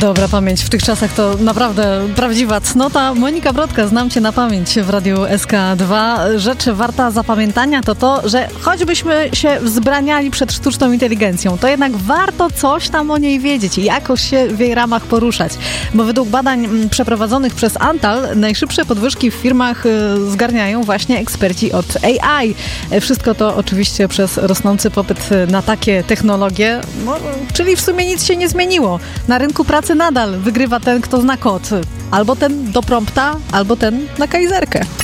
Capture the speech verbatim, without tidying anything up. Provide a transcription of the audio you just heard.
Dobra pamięć w tych czasach to naprawdę prawdziwa cnota. Monika Brodka, znam Cię na pamięć w Radiu S K dwa. Rzecz warta zapamiętania to to, że choćbyśmy się wzbraniali przed sztuczną inteligencją, to jednak warto coś tam o niej wiedzieć i jakoś się w jej ramach poruszać. Bo według badań przeprowadzonych przez Antal najszybsze podwyżki w firmach zgarniają właśnie eksperci od A I. Wszystko to oczywiście przez rosnący popyt na takie technologie, no, czyli w sumie nic się nie zmieniło. Na rynku pracy nadal wygrywa ten, kto zna kod. Albo ten do prompta, albo ten na kajzerkę.